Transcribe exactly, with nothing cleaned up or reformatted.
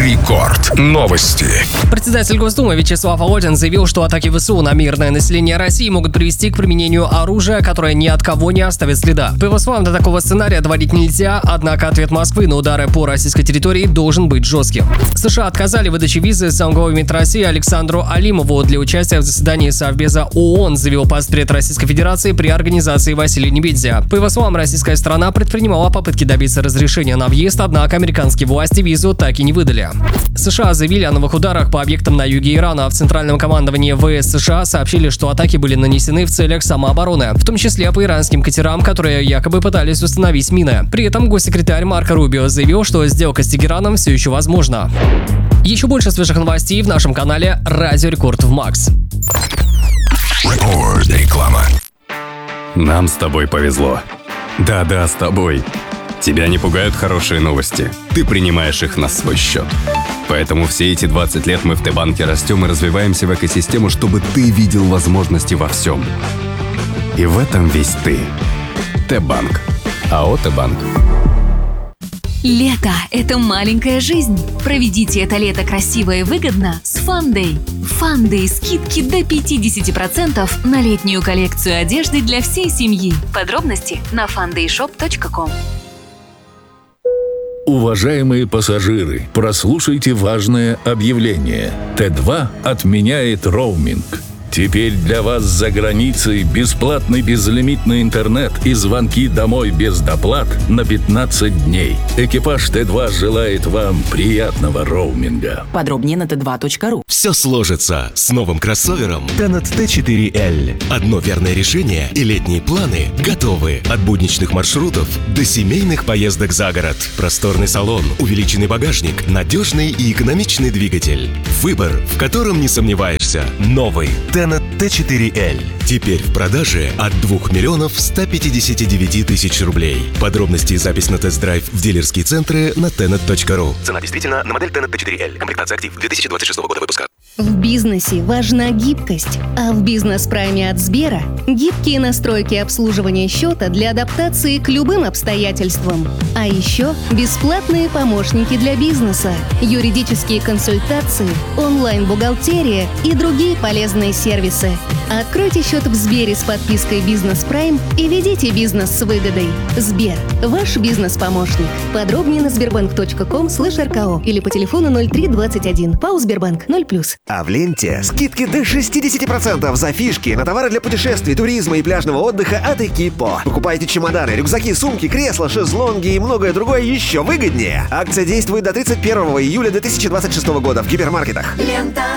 Рекорд. Новости. Председатель Госдумы Вячеслав Володин заявил, что атаки ВСУ на мирное население России могут привести к применению оружия, которое ни от кого не оставит следа. По его словам, до такого сценария доводить нельзя, однако ответ Москвы на удары по российской территории должен быть жестким. США отказали в выдаче визы замглавы МИД России Александру Алимову для участия в заседании Совбеза ООН, заявил постпред Российской Федерации при организации Василий Небедзя. По его словам, российская сторона предпринимала попытки добиться разрешения на въезд, однако американские власти визу так и не выдали. США заявили о новых ударах по объектам на юге Ирана. В Центральном командовании ВС США сообщили, что атаки были нанесены в целях самообороны, в том числе по иранским катерам, которые якобы пытались установить мины. При этом госсекретарь Марко Рубио заявил, что сделка с Тегераном все еще возможна. Еще больше свежих новостей в нашем канале Радио Рекорд в Макс. Реклама. Нам с тобой повезло. Да-да, с тобой. Тебя не пугают хорошие новости. Ты принимаешь их на свой счет. Поэтому все эти двадцать лет мы в Т-банке растем и развиваемся в экосистему, чтобы ты видел возможности во всем. И в этом весь ты. Т-банк. АО «Т-банк». Лето – это маленькая жизнь. Проведите это лето красиво и выгодно с Фандэй. Фандэй – скидки до пятьдесят процентов на летнюю коллекцию одежды для всей семьи. Подробности на фандэй шоп точка ком. Уважаемые пассажиры, прослушайте важное объявление. Т два отменяет роуминг. Теперь для вас за границей бесплатный безлимитный интернет и звонки домой без доплат на пятнадцать дней. Экипаж Т два желает вам приятного роуминга. Подробнее на тэ два точка ру. Все сложится с новым кроссовером Tenet Т четыре Л. Одно верное решение и летние планы готовы. От будничных маршрутов до семейных поездок за город. Просторный салон, увеличенный багажник, надежный и экономичный двигатель. Выбор, в котором не сомневаешься. Новый Tenet Т четыре Л. Теперь в продаже от двух миллионов ста пятидесяти девяти тысяч рублей. Подробности и запись на тест-драйв в дилерские центры на тенет точка ру. Цена действительно на модель Tenet Т четыре Л. Комплектация актив две тысячи двадцать шестого года выпуска. В бизнесе важна гибкость, а в бизнес-прайме от Сбера гибкие настройки обслуживания счета для адаптации к любым обстоятельствам. А еще бесплатные помощники для бизнеса, юридические консультации, онлайн-бухгалтерия и другие полезные сервисы. Откройте счет в Сбере с подпиской «Бизнес Прайм» и ведите бизнес с выгодой. Сбер – ваш бизнес-помощник. Подробнее на сбербанк точка ком слэш эр ка о или по телефону ноль три двадцать один. ПАО «Сбербанк» ноль плюс. А в ленте скидки до шестьдесят процентов за фишки на товары для путешествий, туризма и пляжного отдыха от Экипо. Покупайте чемоданы, рюкзаки, сумки, кресла, шезлонги и многое другое еще выгоднее. Акция действует до тридцать первого июля две тысячи двадцать шестого года в гипермаркетах. Лента.